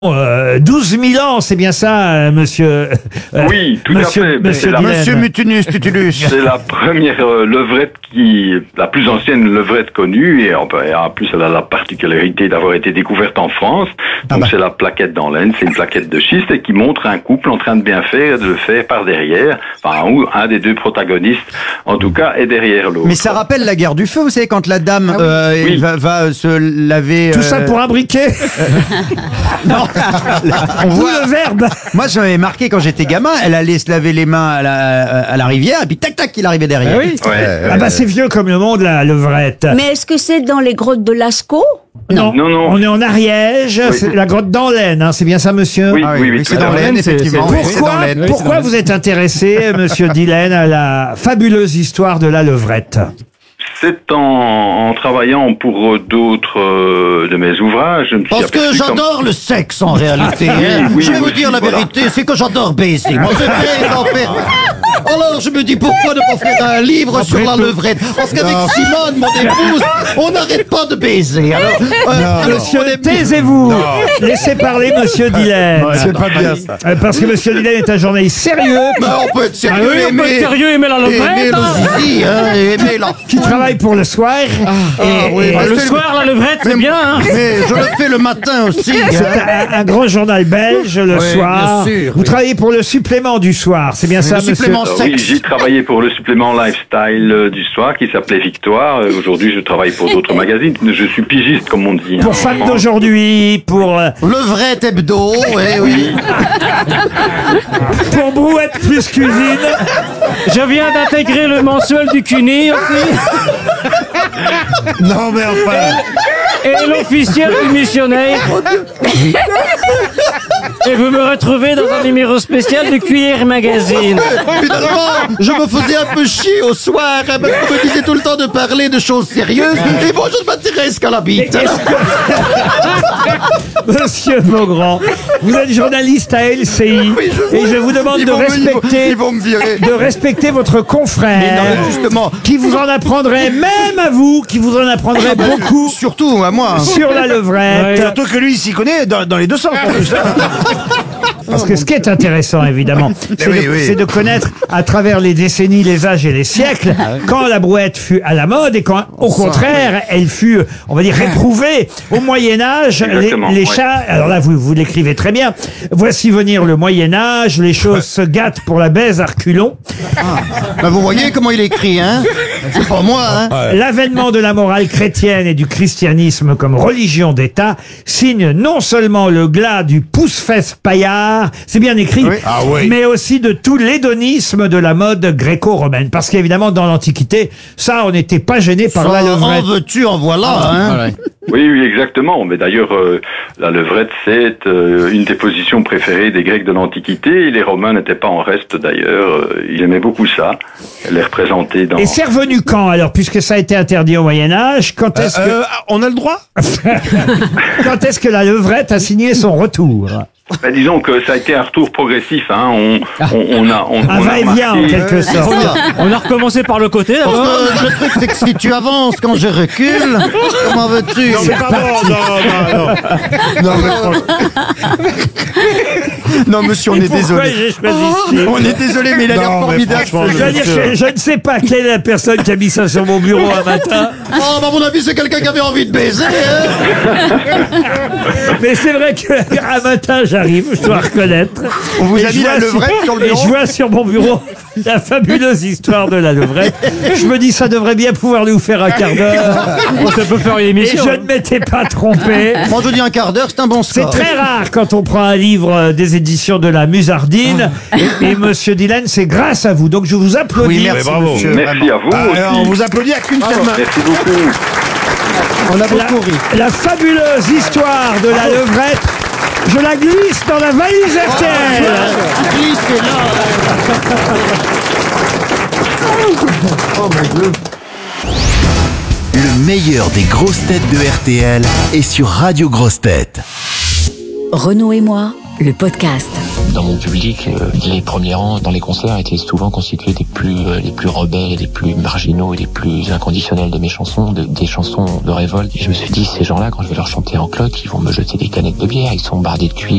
12 000 ans, c'est bien ça, monsieur Oui, tout à fait. Monsieur Mutinus Tutulus. C'est la première levrette la plus ancienne levrette connue, et en plus elle a la particularité d'avoir été découverte en France. Donc c'est la plaquette dans l'aine, c'est une plaquette de schiste et qui montre un couple en train de bien faire et de le faire par derrière. Enfin, où un des deux protagonistes, en tout cas, est derrière l'autre. Mais ça rappelle la guerre du feu, vous savez, quand la dame Oui. va se laver... Tout ça pour un briquet. Non. On voit le verbe. Moi, j'avais marqué quand j'étais gamin, elle allait se laver les mains à la rivière, et puis tac tac, il arrivait derrière. Oui. Ouais. Ah bah c'est vieux comme le monde, la levrette. Mais est-ce que c'est dans les grottes de Lascaux? Non. Non. On est en Ariège, c'est la grotte d'Anlaine, hein, c'est bien ça, monsieur? Oui, c'est tout à dans fait. l'Aisne, effectivement. Oui, c'est dans l'Aisne. Pourquoi vous êtes intéressé, monsieur Dillène, à la fabuleuse histoire de la levrette? C'est en travaillant pour d'autres de mes ouvrages. Je me suis Parce que aperçu j'adore le sexe en réalité. hein. oui, je vais vous oui, dire la voilà. vérité, c'est que j'adore baiser. Moi, c'est vrai, en fait. Alors je me dis pourquoi ne pas faire un livre sur la levrette? Parce qu'avec Simone, mon épouse, on n'arrête pas de baiser. Alors, Monsieur, taisez-vous. Laissez parler monsieur Dillène. C'est pas bien ça. Parce que monsieur Dillène est un journaliste sérieux on peut être sérieux, on peut être sérieux, aimer la aimer levrette. le zizi, hein, aimer la... qui travaille pour le soir. Et Le soir, la levrette, c'est bien, hein. Mais je le fais le matin aussi. c'est hein. un grand journal belge le Oui, soir. bien sûr, Vous oui. travaillez pour le supplément du soir, c'est bien ça, Le monsieur? supplément Oui, sexe. j'ai travaillé pour le supplément lifestyle du soir qui s'appelait Victoire. Aujourd'hui, je travaille pour d'autres magazines. Je suis pigiste, comme on dit. Pour Femmes d'aujourd'hui, pour Levrette hebdo, oui. Brouette plus cuisine. Je viens d'intégrer le mensuel du CUNY aussi. Non, mais enfin... Et l'officiel du missionnaire. Et vous me retrouvez dans un numéro spécial du Cuir Magazine. Finalement, je me faisais un peu chier au soir, hein, parce qu'on me disait tout le temps de parler de choses sérieuses, et moi je ne m'intéresse qu'à la bite. Monsieur Beaugrand, vous êtes journaliste à LCI et je vous demande Ils vont me virer. de respecter votre Mais non, confrère mais justement, qui vous en apprendrait, même à vous, qui vous en apprendrait beaucoup surtout à moi. hein. sur la levrette. Surtout que lui, il s'y connaît dans les deux sens. Parce que ce qui est intéressant, évidemment, c'est de connaître à travers les décennies, les âges et les siècles, quand la brouette fut à la mode et quand, au contraire, elle fut, on va dire, réprouvée. Au Moyen-Âge, Exactement, les ouais. chats, alors là, vous l'écrivez très bien, voici venir le Moyen-Âge, les choses se gâtent pour la baise à reculons. Bah, vous voyez comment il écrit, hein? C'est pas moi, hein? L'avènement de la morale chrétienne et du christianisme comme religion d'État signe non seulement le glas du pouce-fesse paillard, c'est bien écrit, mais aussi de tout l'hédonisme de la mode gréco-romaine. Parce qu'évidemment, dans l'Antiquité, ça, on n'était pas gêné par la En levrette. veux-tu, en voilà, hein? Oui, exactement. Mais d'ailleurs, la levrette, c'est une des positions préférées des Grecs de l'Antiquité. Et les Romains n'étaient pas en reste, d'ailleurs. Ils aimaient beaucoup ça. Les représenter dans... Et c'est revenu quand, alors, puisque ça a été interdit au Moyen-Âge? Quand est-ce que... On a le droit? Quand est-ce que la levrette a signé son retour? Ben, disons que ça a été un retour progressif. Hein. On a Un va-et-vient, en remarqué- quelque sorte. On a recommencé par le côté, Parce d'abord. que le truc, c'est que si tu avances quand je recule, comment veux-tu? Non, monsieur, on est Pourquoi désolé. j'ai choisi ce film? On est désolé, mais il a l'air formidable. Je veux dire que je ne sais pas quelle est la personne qui a mis ça sur mon bureau un matin, Oh, bah, à mon avis, c'est quelqu'un qui avait envie de baiser, hein? mais c'est vrai qu'un matin j'arrive, je dois reconnaître. On vous Et a je mis la vois levrette sur le Et bureau? je vois sur mon bureau la fabuleuse histoire de la levrette. Je me dis, ça devrait bien pouvoir nous faire un quart d'heure. Ça peut faire une Et émission. je ne m'étais pas trompé. Moi, je dis un quart d'heure, c'est un bon C'est score. très rare quand on prend un livre des éditions de la Musardine. Et monsieur Dillène, c'est grâce à vous. Donc je vous applaudis. Oui, merci, bravo. monsieur. Merci à vous aussi. On vous applaudit avec une seule main. Merci beaucoup. On a beaucoup ri. La fabuleuse histoire de la levrette, je la glisse dans la valise RTL. Glissez là. Le meilleur des grosses têtes de RTL est sur Radio Grosses Têtes. Renaud et moi, le podcast. Dans mon public, les premiers rangs dans les concerts étaient souvent constitués des les plus rebelles, les plus marginaux et les plus inconditionnels de mes chansons, des chansons de révolte. Et je me suis dit, ces gens-là, quand je vais leur chanter en cloque, ils vont me jeter des canettes de bière, ils sont bardés de cuir.